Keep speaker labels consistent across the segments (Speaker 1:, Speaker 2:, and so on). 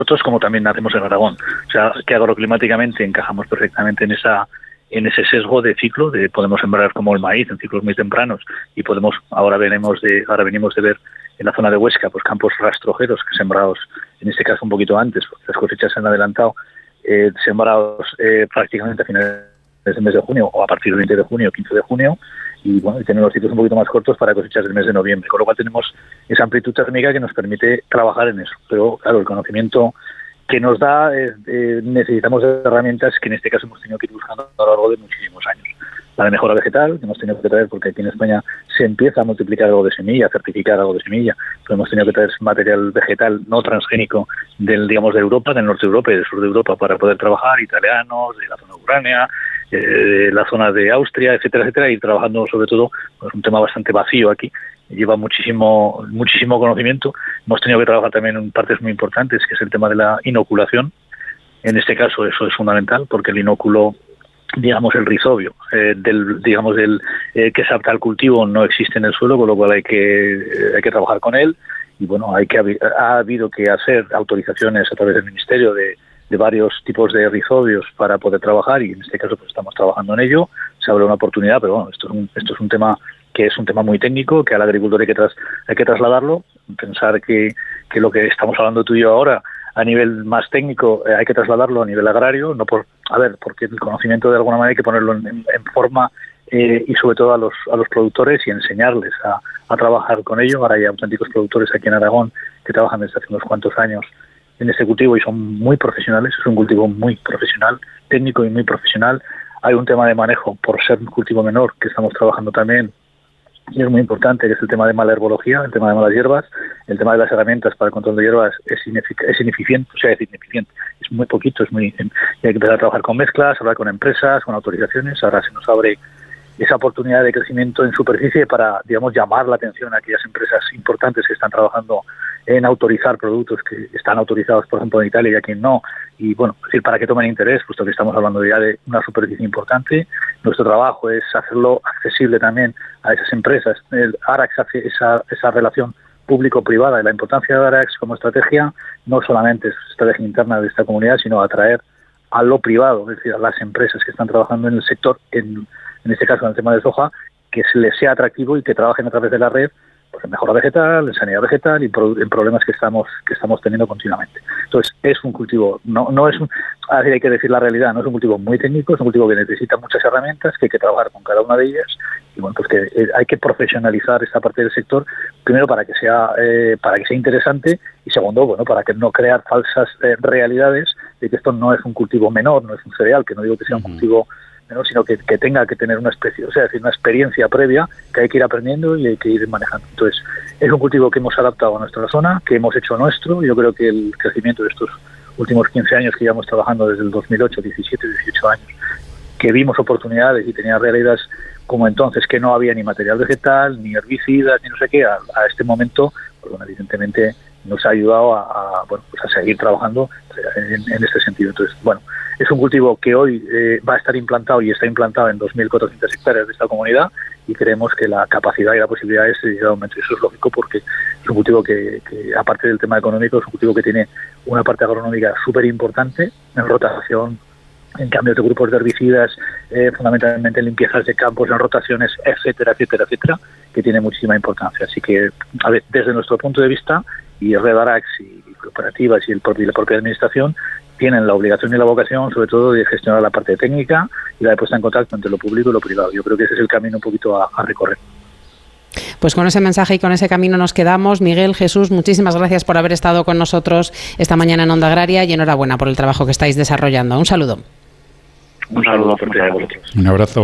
Speaker 1: nosotros, como también hacemos en Aragón. O sea, que agroclimáticamente encajamos perfectamente en ese sesgo de ciclo, de podemos sembrar como el maíz en ciclos muy tempranos y ahora venimos de ver en la zona de Huesca pues campos rastrojeros que sembrados en este caso un poquito antes, porque las cosechas se han adelantado, sembrados prácticamente a finales del mes de junio o a partir del 20 de junio, 15 de junio, y bueno, y tenemos los ciclos un poquito más cortos para cosechas del mes de noviembre, con lo cual tenemos esa amplitud térmica que nos permite trabajar en eso. Pero claro, el conocimiento que nos da, necesitamos herramientas que en este caso hemos tenido que ir buscando a lo largo de muchísimos años. La de mejora vegetal, que hemos tenido que traer porque aquí en España se empieza a multiplicar algo de semilla, a certificar algo de semilla, pero hemos tenido que traer material vegetal no transgénico de Europa, del norte de Europa y del sur de Europa para poder trabajar, italianos, de la zona de Ucrania, de la zona de Austria, etcétera, etcétera, y trabajando sobre todo, pues un tema bastante vacío aquí, lleva muchísimo conocimiento. Hemos tenido que trabajar también en partes muy importantes, que es el tema de la inoculación. En este caso eso es fundamental, porque el inóculo, digamos el rizobio, que se adapta al cultivo no existe en el suelo, con lo cual hay que trabajar con él. Y bueno, ha habido que hacer autorizaciones a través del Ministerio de varios tipos de rizobios para poder trabajar, y en este caso pues estamos trabajando en ello. Se abre una oportunidad, pero bueno, esto es un tema que es un tema muy técnico, que al agricultor hay que trasladarlo, pensar que lo que estamos hablando tú y yo ahora a nivel más técnico hay que trasladarlo a nivel agrario, porque el conocimiento de alguna manera hay que ponerlo en forma y sobre todo a los productores y enseñarles a trabajar con ello. Ahora hay auténticos productores aquí en Aragón que trabajan desde hace unos cuantos años en este cultivo y son muy profesionales. Es un cultivo muy profesional, técnico y muy profesional. Hay un tema de manejo por ser un cultivo menor que estamos trabajando también y es muy importante, que es el tema de mala herbología, el tema de malas hierbas. El tema de las herramientas para el control de hierbas es ineficiente, es muy poquito, y hay que empezar a trabajar con mezclas, hablar con empresas, con autorizaciones. Ahora se nos abre esa oportunidad de crecimiento en superficie para, digamos, llamar la atención a aquellas empresas importantes que están trabajando en autorizar productos que están autorizados, por ejemplo, en Italia y aquí no, y bueno, es decir, para que tomen interés, puesto que estamos hablando ya de una superficie importante. Nuestro trabajo es hacerlo accesible también a esas empresas. El ARAX hace esa relación público-privada, y la importancia de ARAX como estrategia no solamente es estrategia interna de esta comunidad, sino atraer a lo privado, es decir, a las empresas que están trabajando en el sector, en este caso en el tema de soja, que se les sea atractivo y que trabajen a través de la red pues en mejora vegetal, en sanidad vegetal y en problemas que estamos teniendo continuamente. Entonces, es un cultivo, no es un, así hay que decir la realidad, no es un cultivo muy técnico, es un cultivo que necesita muchas herramientas, que hay que trabajar con cada una de ellas, y bueno, pues que hay que profesionalizar esta parte del sector, primero para que sea interesante, y segundo, bueno, para que no crear falsas realidades de que esto no es un cultivo menor, no es un cereal, que no digo que sea un cultivo menor, sino que tenga que tener una especie, o sea, es decir, una experiencia previa que hay que ir aprendiendo y hay que ir manejando. Entonces, es un cultivo que hemos adaptado a nuestra zona, que hemos hecho nuestro. Yo creo que el crecimiento de estos últimos 15 años que llevamos trabajando desde el 2008, 17, 18 años, que vimos oportunidades y tenía realidades como entonces que no había ni material vegetal, ni herbicidas, ni no sé qué, a este momento, pues bueno, evidentemente nos ha ayudado a seguir trabajando en este sentido. Entonces, bueno, es un cultivo que hoy va a estar implantado y está implantado en 2.400 hectáreas de esta comunidad, y creemos que la capacidad y la posibilidad es de aumento. Eso es lógico, porque es un cultivo que aparte del tema económico, es un cultivo que tiene una parte agronómica súper importante en rotación, en cambios de grupos de herbicidas, fundamentalmente en limpiezas de campos, en rotaciones, etcétera, etcétera, etcétera, que tiene muchísima importancia. Así que, a ver, desde nuestro punto de vista, y Red ARAX y cooperativas y la propia administración tienen la obligación y la vocación, sobre todo, de gestionar la parte técnica y la de puesta en contacto entre lo público y lo privado. Yo creo que ese es el camino un poquito a recorrer.
Speaker 2: Pues con ese mensaje y con ese camino nos quedamos. Miguel, Jesús, muchísimas gracias por haber estado con nosotros esta mañana en Onda Agraria, y enhorabuena por el trabajo que estáis desarrollando. Un saludo.
Speaker 1: Un saludo fuerte a vosotros.
Speaker 3: Un abrazo.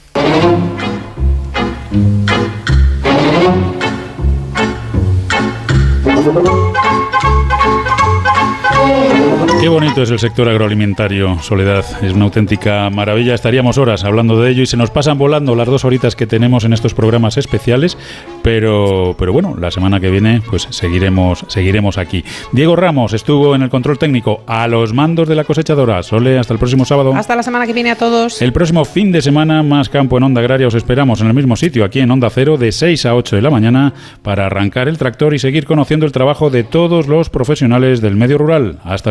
Speaker 3: Qué bonito es el sector agroalimentario, Soledad. Es una auténtica maravilla. Estaríamos horas hablando de ello y se nos pasan volando las 2 horitas que tenemos en estos programas especiales, pero bueno, la semana que viene pues seguiremos aquí. Diego Ramos estuvo en el control técnico a los mandos de la cosechadora. Sole, hasta el próximo sábado.
Speaker 2: Hasta la semana que viene a todos.
Speaker 3: El próximo fin de semana, más campo en Onda Agraria. Os esperamos en el mismo sitio, aquí en Onda Cero, de 6 a 8 de la mañana, para arrancar el tractor y seguir conociendo el trabajo de todos los profesionales del medio rural. Hasta